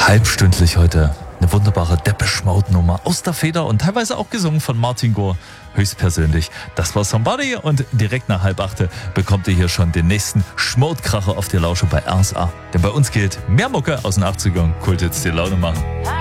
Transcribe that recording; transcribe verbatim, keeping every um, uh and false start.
Halbstündlich heute eine wunderbare Depeche-Mode-Nummer aus der Feder und teilweise auch gesungen von Martin Gore, höchstpersönlich. Das war Somebody und direkt nach halb achte bekommt ihr hier schon den nächsten Schmodkracher auf die Lausche bei R S A. Denn bei uns gilt mehr Mucke aus den achtzigern, Kult jetzt die Laune machen.